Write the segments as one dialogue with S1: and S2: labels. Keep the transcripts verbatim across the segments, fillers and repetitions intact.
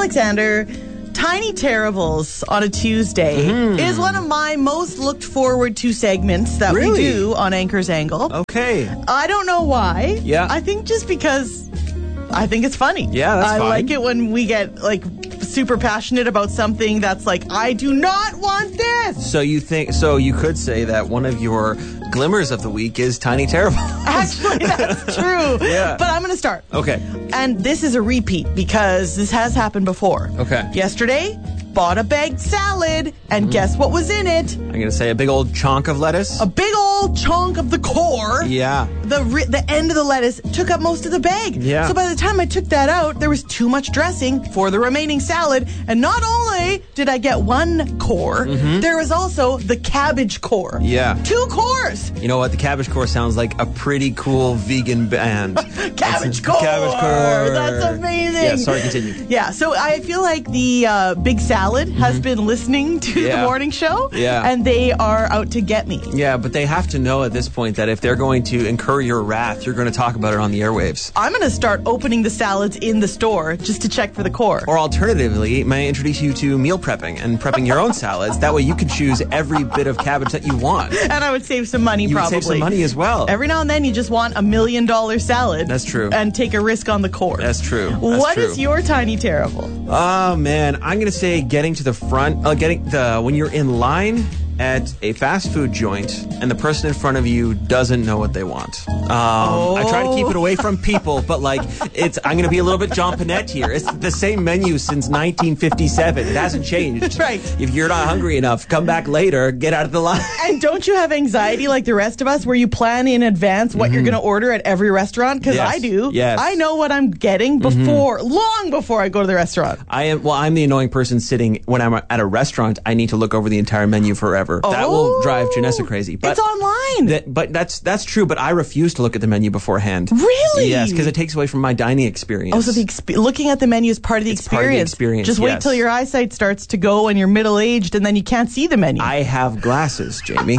S1: Alexander, Tiny Terribles on a Tuesday mm. is one of my most looked forward to segments that
S2: really?
S1: we do on Anchor's Angle.
S2: Okay.
S1: I don't know why.
S2: Yeah.
S1: I think just because I think it's funny.
S2: Yeah, that's
S1: I
S2: fine.
S1: like it when we get like super passionate about something that's like, I do not want this.
S2: So you think, so you could say that one of your glimmers of the week is Tiny Terribles.
S1: Actually, that's true.
S2: Yeah.
S1: But I'm going to start.
S2: Okay.
S1: And this is a repeat because this has happened before.
S2: Okay.
S1: Yesterday, bought a bagged salad, and mm. guess what was in it?
S2: I'm going to say a big old chunk of lettuce.
S1: A big old chunk of the core.
S2: Yeah.
S1: The ri- the end of the lettuce took up most of the bag.
S2: Yeah.
S1: So by the time I took that out, there was too much dressing for the remaining salad. And not only did I get one core, mm-hmm. there was also the cabbage core.
S2: Yeah.
S1: Two cores.
S2: You know what? The cabbage core sounds like a pretty cool vegan band.
S1: Cabbage core.
S2: Cabbage core.
S1: That's amazing.
S2: Yeah, sorry, continue.
S1: Yeah, so I feel like the uh, big salad mm-hmm. has been listening to
S2: yeah.
S1: the morning show.
S2: Yeah.
S1: And they are out to get me.
S2: Yeah, but they have to know at this point that if they're going to incur your wrath, you're going to talk about it on the airwaves.
S1: I'm going to start opening the salads in the store just to check for the core.
S2: Or alternatively, may I introduce you to meal prepping and prepping your own salads. That way you can choose every bit of cabbage that you want.
S1: And I would save some money,
S2: you
S1: probably.
S2: You would save some money as well.
S1: Every now and then you just want a million dollar salad.
S2: That's true.
S1: And take a risk on the core.
S2: That's true. That's
S1: what
S2: true.
S1: is your Tiny Terrible?
S2: Oh, man. I'm going to say getting to the front, uh, getting the, when you're in line at a fast food joint and the person in front of you doesn't know what they want. Um,
S1: oh.
S2: I try to keep it away from people, but like, it's, I'm going to be a little bit John Panette here. It's the same menu since nineteen fifty-seven. It hasn't changed.
S1: Right.
S2: If you're not hungry enough, come back later, get out of the line.
S1: And don't you have anxiety like the rest of us where you plan in advance what mm-hmm. you're going to order at every restaurant? Because
S2: yes.
S1: I do.
S2: Yes.
S1: I know what I'm getting before, mm-hmm. long before I go to the restaurant.
S2: I am, well, I'm the annoying person sitting, when I'm at a restaurant, I need to look over the entire menu forever.
S1: Oh.
S2: That will drive Janessa crazy. But
S1: it's online.
S2: That, but that's that's true. But I refuse to look at the menu beforehand.
S1: Really?
S2: Yes, because it takes away from my dining experience.
S1: Oh, so the exp- looking at the menu is part of the
S2: it's
S1: experience.
S2: Part of the experience.
S1: Just
S2: yes.
S1: wait till your eyesight starts to go and you're middle aged, and then you can't see the menu.
S2: I have glasses, Jamie.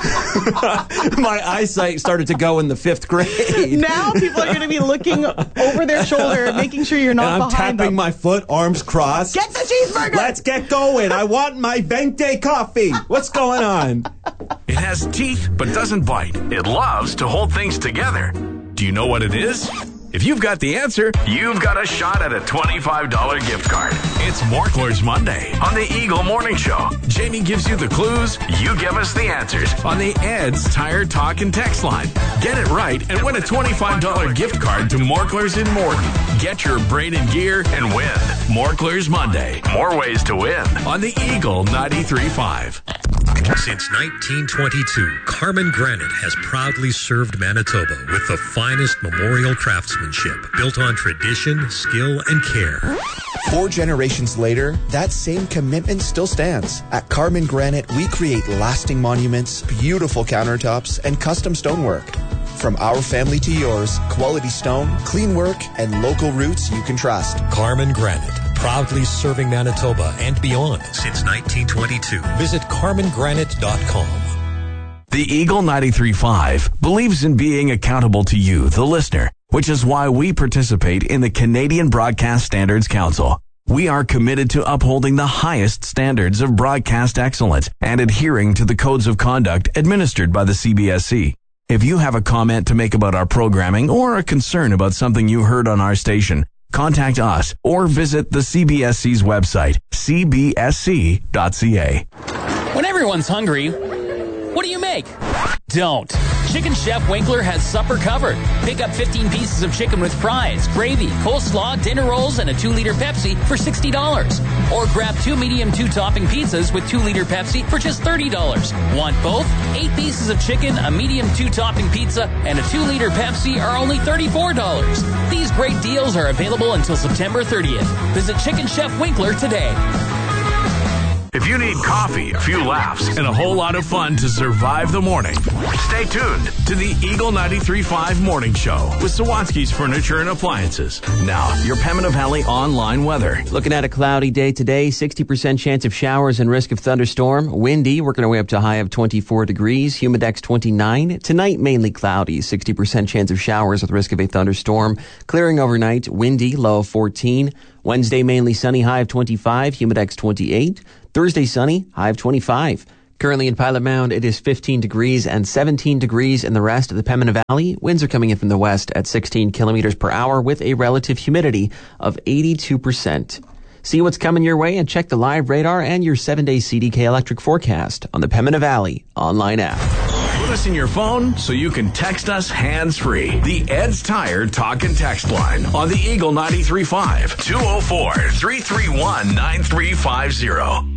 S2: My eyesight started to go in the fifth grade.
S1: Now people are going to be looking over their shoulder, making sure you're not
S2: and I'm
S1: behind
S2: tapping
S1: them.
S2: my foot, arms crossed.
S1: Get the cheeseburger.
S2: Let's get going. I want my Venti coffee. What's going on?
S3: It has teeth but doesn't bite. It loves to hold things together. Do you know what it is? If you've got the answer, you've got a shot at a twenty-five dollars gift card. It's Morkler's Monday on the Eagle Morning Show. Jamie gives you the clues, you give us the answers on the Ed's Tire Talk and Text line. Get it right and win a twenty-five dollars gift card to Morkler's in Morton. Get your brain in gear and win. Morkler's Monday. More ways to win on the Eagle ninety-three point five.
S4: Since nineteen twenty-two, Carmen Granite has proudly served Manitoba with the finest memorial craftsmanship built on tradition, skill, and care.
S5: Four generations later, that same commitment still stands. At Carmen Granite, we create lasting monuments, beautiful countertops, and custom stonework. From our family to yours, quality stone, clean work, and local roots you can trust.
S4: Carmen Granite, proudly serving Manitoba and beyond since nineteen twenty-two. Visit carmen granite dot com.
S3: The Eagle ninety-three point five believes in being accountable to you, the listener, which is why we participate in the Canadian Broadcast Standards Council. We are committed to upholding the highest standards of broadcast excellence and adhering to the codes of conduct administered by the C B S C. If you have a comment to make about our programming or a concern about something you heard on our station, contact us or visit the C B S C's website, c b s c dot c a.
S6: When everyone's hungry, what do you make? Don't. Chicken Chef Winkler has supper covered. Pick up fifteen pieces of chicken with fries, gravy, coleslaw, dinner rolls, and a two liter Pepsi for sixty dollars. Or grab two medium two-topping pizzas with two liter Pepsi for just thirty dollars. Want both? Eight pieces of chicken, a medium two-topping pizza, and a two liter Pepsi are only thirty-four dollars. These great deals are available until September thirtieth. Visit Chicken Chef Winkler today.
S3: If you need coffee, a few laughs, and a whole lot of fun to survive the morning, stay tuned to the Eagle ninety-three point five Morning Show with Sawatsky's Furniture and Appliances. Now, your Pembina Valley online weather.
S2: Looking at a cloudy day today, sixty percent chance of showers and risk of thunderstorm. Windy, working our way up to a high of twenty-four degrees. Humidex twenty-nine. Tonight, mainly cloudy, sixty percent chance of showers with risk of a thunderstorm. Clearing overnight, windy, low of fourteen. Wednesday, mainly sunny, high of twenty-five. Humidex twenty-eight. Thursday, sunny, high of twenty-five. Currently in Pilot Mound, it is fifteen degrees and seventeen degrees in the rest of the Pembina Valley. Winds are coming in from the west at sixteen kilometers per hour with a relative humidity of eighty-two percent. See what's coming your way and check the live radar and your seven-day C D K electric forecast on the Pembina Valley online app.
S3: Put us in your phone so you can text us hands-free. The Ed's Tire Talk and Text line on the Eagle ninety-three point five, two oh four, three three one, nine three five zero.